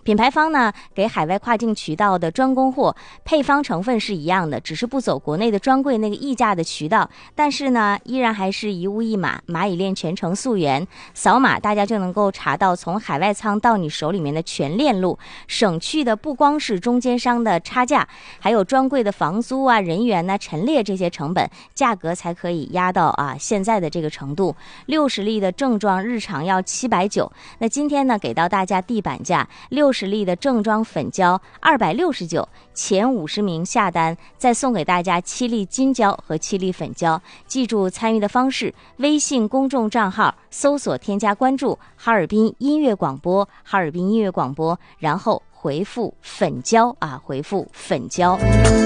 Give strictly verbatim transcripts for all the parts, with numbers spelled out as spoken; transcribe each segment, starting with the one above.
品牌方呢给海外跨境渠道的专供货，配方成分是一样的，只是不走国内的专柜那个溢价的渠道，但是呢依然还是一物一码，蚂蚁链全程溯源，扫码大家就能够查到从海外仓到你手里面的全链路，省去的不光是中间商的差价，还有专柜的房租啊、人员啊、陈列这些成本，价格才可以压到啊现在的这个程度。六十粒的正装日常要七百九，那今天呢给到大家地板价，六十粒的正装粉胶二百六十九，前五十名下单再送给大家七粒金胶和七粒粉胶。记住参与的方式，微信公众账号搜索添加关注哈尔滨音乐广播，哈尔滨音乐广播，然后回复粉胶啊，回复粉胶。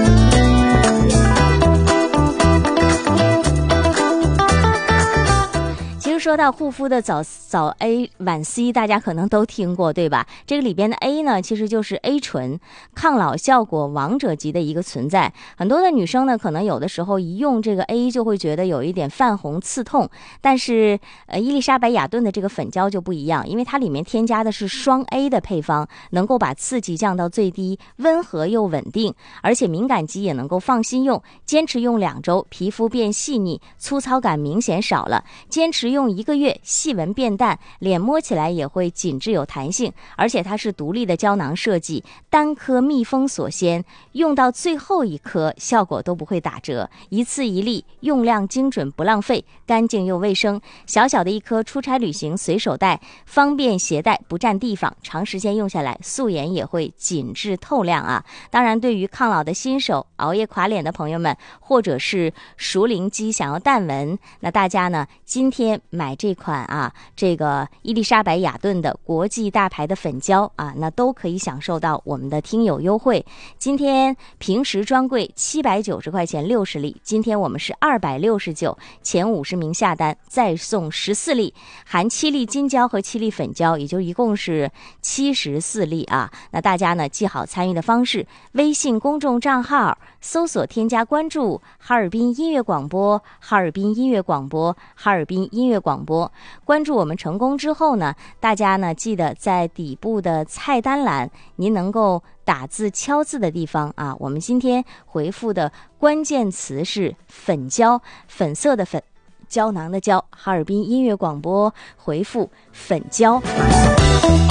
说到护肤的早早 A 晚 C， 大家可能都听过对吧？这个里边的 A 呢其实就是 A 醇，抗老效果王者级的一个存在。很多的女生呢可能有的时候一用这个 A 就会觉得有一点泛红刺痛，但是呃伊丽莎白雅顿的这个粉胶就不一样，因为它里面添加的是双 A 的配方，能够把刺激降到最低，温和又稳定，而且敏感肌也能够放心用，坚持用两周皮肤变细腻，粗糙感明显少了，坚持用一个月细纹变淡，脸摸起来也会紧致有弹性，而且它是独立的胶囊设计，单颗密封锁鲜，用到最后一颗效果都不会打折，一次一粒，用量精准不浪费，干净又卫生，小小的一颗出差旅行随手带，方便携带不占地方，长时间用下来素颜也会紧致透亮啊。当然对于抗老的新手，熬夜垮脸的朋友们，或者是熟龄肌想要淡纹，那大家呢今天买这款啊这个伊丽莎白雅顿的国际大牌的粉胶啊，那都可以享受到我们的听友优惠。今天平时专柜七百九十块钱六十粒，今天我们是二百六十九，前五十名下单再送十四粒，含七粒金胶和七粒粉胶，也就一共是七十四粒啊。那大家呢记好参与的方式，微信公众账号搜索添加关注哈尔滨音乐广播，哈尔滨音乐广播，哈尔滨音乐广播。关注我们成功之后呢，大家呢记得在底部的菜单栏，您能够打字敲字的地方啊，我们今天回复的关键词是粉胶，粉色的粉，胶囊的胶，哈尔滨音乐广播，回复粉胶。